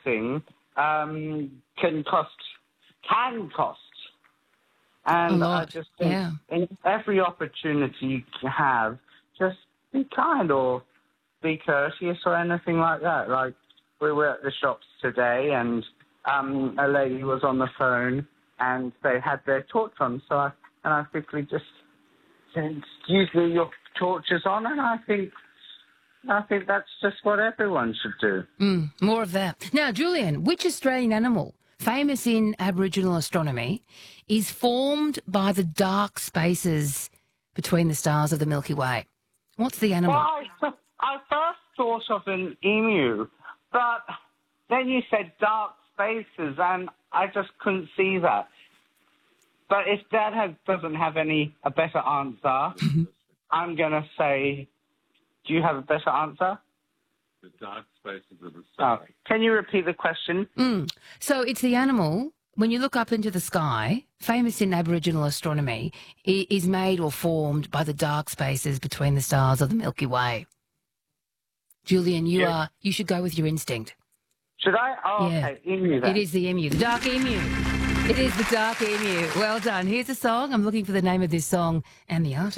thing can cost. And A I lot, just think yeah. in every opportunity you have, just be kind or be courteous or anything like that. Like, we were at the shops today and a lady was on the phone and they had their torch on. So I quickly just said, excuse me, your torch is on. And I think that's just what everyone should do. More of that. Now, Julian, which Australian animal, famous in Aboriginal astronomy, is formed by the dark spaces between the stars of the Milky Way? What's the animal? Well, I first thought of an emu, but then you said dark spaces, and I just couldn't see that. But if Dad doesn't have a better answer, I'm going to say, do you have a better answer? The dark spaces of the sky. Oh, can you repeat the question? So it's the animal, when you look up into the sky, famous in Aboriginal astronomy, is made or formed by the dark spaces between the stars of the Milky Way. Julian, you should go with your instinct. Should I? Oh, Yeah. okay. Emu then. It is the emu, the dark emu. It is the dark emu. Well done. Here's a song. I'm looking for the name of this song and the artist.